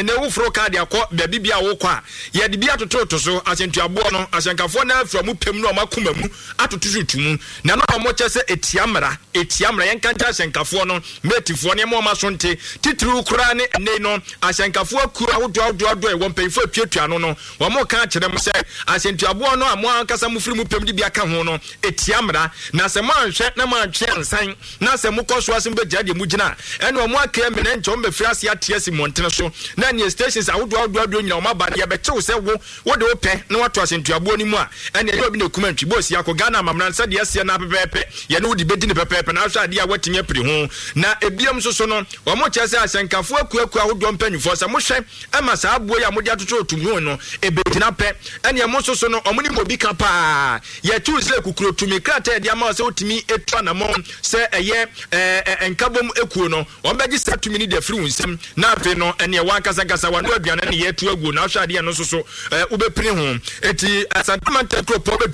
ne wofro card akọ baabi bia wo kwa ye de bia tototo so asentuabo no asenkafo na afra mu pem no makoma mu atoto tumu na no mo che se etiamra yen kanta asenkafo no metifo ne mo masonte titru kura ne no asenkafo akura wodo e won pefo atwatua no wo mo ka kire mo se asentuabo no amo ankasa mu firi mu pem de bia ka ho no etiamra na se mo anhwe na mo antwe ansan na se mo koso asem be jade mu gina ene mo aka me na ncho mbefiri ase atiasi montene so na ne stations awodo nyina o maba ye be chew se wo de ope na wato asentuabo ni mu a ene ye obi na kumantwi bosi akọ Ghana mamran se de ase na pepepe ye no di bedi ne pepepe na hwa ade a watinye piri ho na ebiam so no wo mo che se asenkafo akuaku awodo mpanyufo se mo hwe ama sa abo ya mo de atoto otumu no ebedina pe ene mo so no omuni mobi kapa ye choose le kukuro tumi krata de ama se otimi etua na mo se eye enkabom ekuo no wo beji sa tumi ni de firi unsem na afi no ene wa kasa wano aduane ne ye tu aguo na hwa ade no so ubepiri ho eti asantama tekro